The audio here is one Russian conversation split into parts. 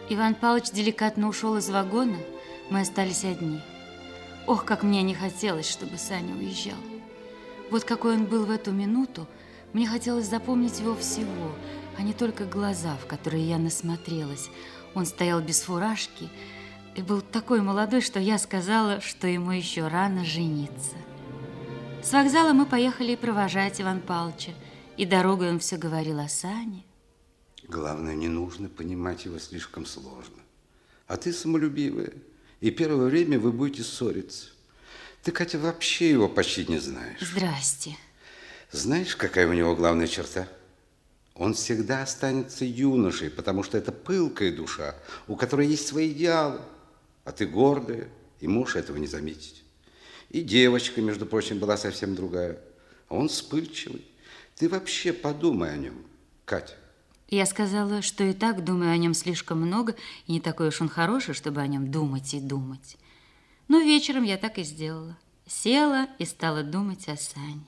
Иван Павлович деликатно ушел из вагона, мы остались одни. Ох, как мне не хотелось, чтобы Саня уезжал. Вот какой он был в эту минуту, мне хотелось запомнить его всего, а не только глаза, в которые я насмотрелась. Он стоял без фуражки и был такой молодой, что я сказала, что ему еще рано жениться. С вокзала мы поехали провожать Ивана Павловича, и дорогой он все говорил о Сане. Главное, не нужно понимать его слишком сложно. А ты самолюбивая, и первое время вы будете ссориться. Ты, Катя, вообще его почти не знаешь. Здрасте. Знаешь, какая у него главная черта? Он всегда останется юношей, потому что это пылкая душа, у которой есть свои идеалы. А ты гордая, и можешь этого не заметить. И девочка, между прочим, была совсем другая. А он вспыльчивый. Ты вообще подумай о нем, Катя. Я сказала, что и так думаю о нем слишком много, и не такой уж он хороший, чтобы о нем думать и думать. Но вечером я так и сделала. Села и стала думать о Сане.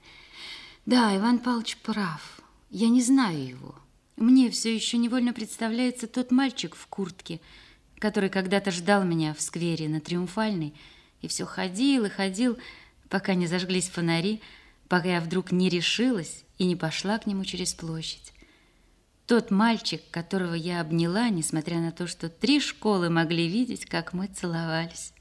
Да, Иван Павлович прав. Я не знаю его. Мне все еще невольно представляется тот мальчик в куртке, который когда-то ждал меня в сквере на Триумфальной, и все ходил и ходил, пока не зажглись фонари, пока я вдруг не решилась и не пошла к нему через площадь. Тот мальчик, которого я обняла, несмотря на то, что 3 школы могли видеть, как мы целовались.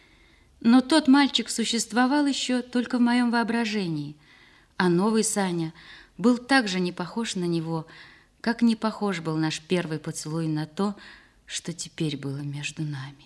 Но тот мальчик существовал еще только в моем воображении, а новый Саня был так же не похож на него, как не похож был наш первый поцелуй на то, что теперь было между нами.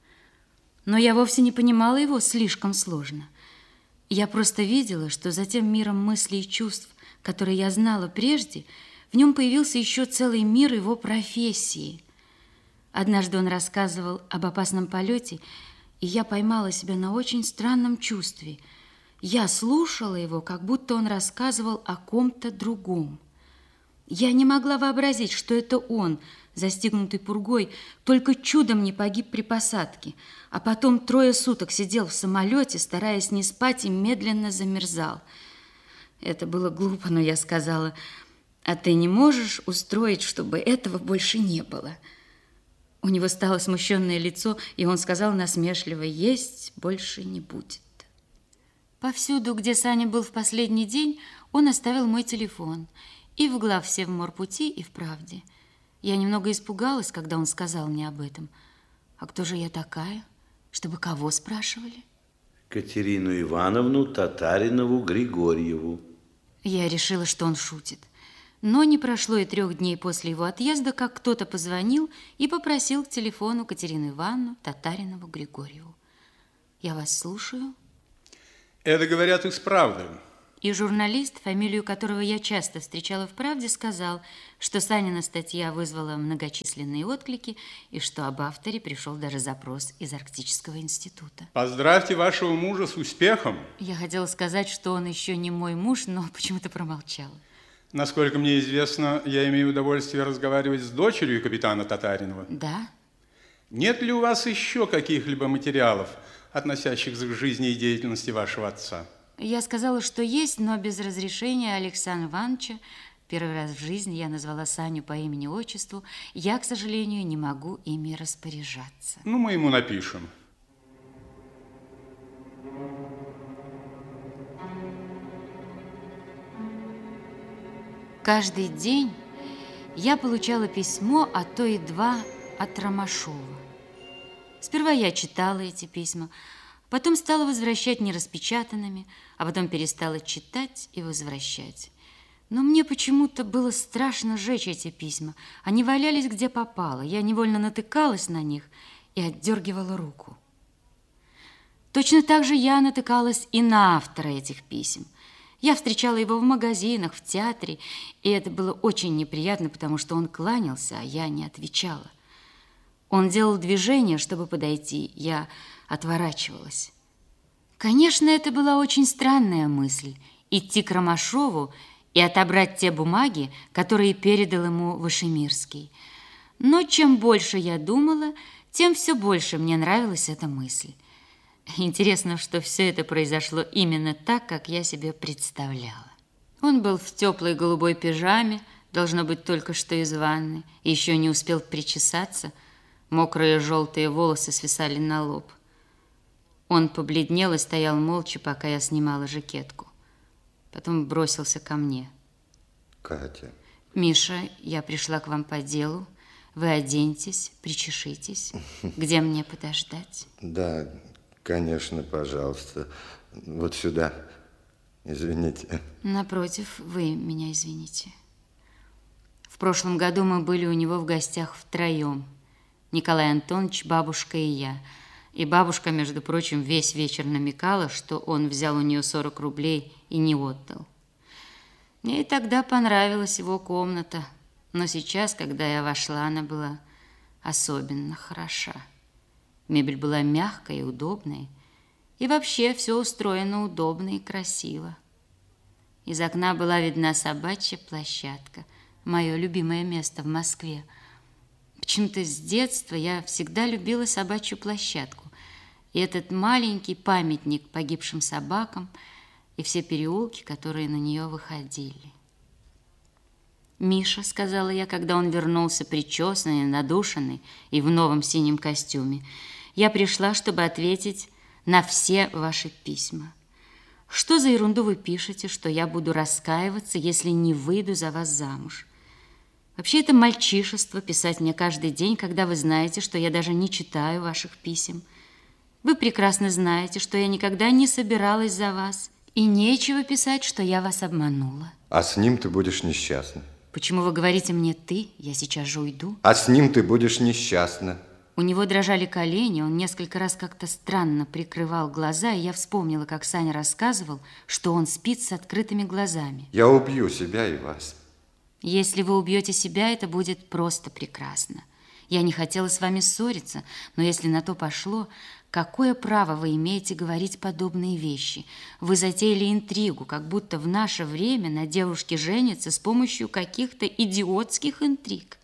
Но я вовсе не понимала его слишком сложно. Я просто видела, что за тем миром мыслей и чувств, которые я знала прежде, в нем появился еще целый мир его профессии. Однажды он рассказывал об опасном полете, и я поймала себя на очень странном чувстве. Я слушала его, как будто он рассказывал о ком-то другом. Я не могла вообразить, что это он, застигнутый пургой, только чудом не погиб при посадке, а потом 3 суток сидел в самолете, стараясь не спать, и медленно замерзал. Это было глупо, но я сказала: «А ты не можешь устроить, чтобы этого больше не было?» У него стало смущенное лицо, и он сказал насмешливо: «Есть больше не будет». Повсюду, где Саня был в последний день, он оставил мой телефон. И в главсевморпути, и в Правде. Я немного испугалась, когда он сказал мне об этом. А кто же я такая? Чтобы кого спрашивали? Катерину Ивановну Татаринову-Григорьеву. Я решила, что он шутит. Но не прошло и 3 дней после его отъезда, как кто-то позвонил и попросил к телефону Катерину Ивановну Татаринову-Григорьеву. Я вас слушаю. Это говорят из «Правды». И журналист, фамилию которого я часто встречала в «Правде», сказал, что Санина статья вызвала многочисленные отклики и что об авторе пришел даже запрос из Арктического института. Поздравьте вашего мужа с успехом. Я хотела сказать, что он еще не мой муж, но почему-то промолчала. Насколько мне известно, я имею удовольствие разговаривать с дочерью капитана Татаринова. Да. Нет ли у вас еще каких-либо материалов, относящихся к жизни и деятельности вашего отца? Я сказала, что есть, но без разрешения Александра Ивановича. Первый раз в жизни я назвала Саню по имени-отчеству. Я, к сожалению, не могу ими распоряжаться. Ну, мы ему напишем. Каждый день я получала письмо, а то и 2 от Ромашова. Сперва я читала эти письма, потом стала возвращать нераспечатанными, а потом перестала читать и возвращать. Но мне почему-то было страшно сжечь эти письма. Они валялись где попало. Я невольно натыкалась на них и отдергивала руку. Точно так же я натыкалась и на автора этих писем. Я встречала его в магазинах, в театре, и это было очень неприятно, потому что он кланялся, а я не отвечала. Он делал движение, чтобы подойти, я отворачивалась. Конечно, это была очень странная мысль – идти к Ромашову и отобрать те бумаги, которые передал ему Вышемирский. Но чем больше я думала, тем все больше мне нравилась эта мысль. Интересно, что все это произошло именно так, как я себе представляла. Он был в теплой голубой пижаме, Должно быть, только что из ванны, и еще не успел причесаться. Мокрые желтые волосы свисали на лоб. Он побледнел и стоял молча, пока я снимала жакетку. Потом бросился ко мне. Катя. Миша, я пришла к вам по делу. Вы оденьтесь, причешитесь. Где мне подождать? Да, конечно, пожалуйста. Вот сюда. Извините. Напротив, вы меня извините. В прошлом году мы были у него в гостях втроем. Николай Антонович, бабушка и я. И бабушка, между прочим, весь вечер намекала, что он взял у нее 40 рублей и не отдал. Мне и тогда понравилась его комната. Но сейчас, когда я вошла, она была особенно хороша. Мебель была мягкая и удобная. И вообще все устроено удобно и красиво. Из окна была видна собачья площадка. Мое любимое место в Москве. Почему-то с детства я всегда любила собачью площадку. И этот маленький памятник погибшим собакам, и все переулки, которые на нее выходили. «Миша», — сказала я, когда он вернулся причесанный, надушенный и в новом синем костюме, «я пришла, чтобы ответить на все ваши письма. Что за ерунду вы пишете, что я буду раскаиваться, если не выйду за вас замуж? Вообще это мальчишество писать мне каждый день, когда вы знаете, что я даже не читаю ваших писем. Вы прекрасно знаете, что я никогда не собиралась за вас, и нечего писать, что я вас обманула». А с ним ты будешь несчастна. «Почему вы говорите мне «ты»? Я сейчас же уйду». А с ним ты будешь несчастна. У него дрожали колени, он несколько раз как-то странно прикрывал глаза, и я вспомнила, как Саня рассказывал, что он спит с открытыми глазами. Я убью себя и вас. Если вы убьете себя, это будет просто прекрасно. Я не хотела с вами ссориться, но если на то пошло, какое право вы имеете говорить подобные вещи? Вы затеяли интригу, как будто в наше время на девушке женятся с помощью каких-то идиотских интриг.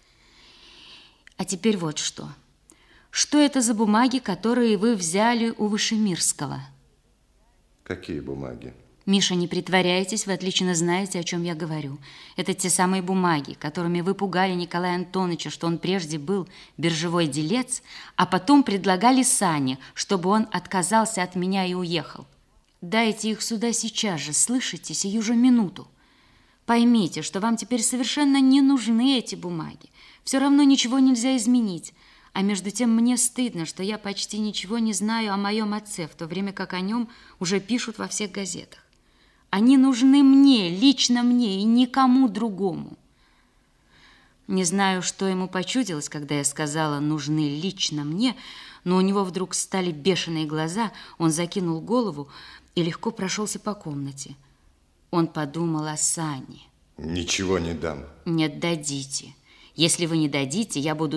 А теперь вот что. Что это за бумаги, которые вы взяли у Вышемирского? Какие бумаги? Миша, не притворяйтесь, вы отлично знаете, о чем я говорю. Это те самые бумаги, которыми вы пугали Николая Антоновича, что он прежде был биржевой делец, а потом предлагали Сане, чтобы он отказался от меня и уехал. Дайте их сюда сейчас же, слышите, сию же минуту. Поймите, что вам теперь совершенно не нужны эти бумаги. Все равно ничего нельзя изменить. А между тем мне стыдно, что я почти ничего не знаю о моем отце, в то время как о нем уже пишут во всех газетах. Они нужны мне, лично мне и никому другому. Не знаю, что ему почудилось, когда я сказала «нужны лично мне», но у него вдруг стали бешеные глаза, он закинул голову и легко прошелся по комнате. Он подумал о Сане. Ничего не дам. Нет, дадите. Если вы не дадите, я буду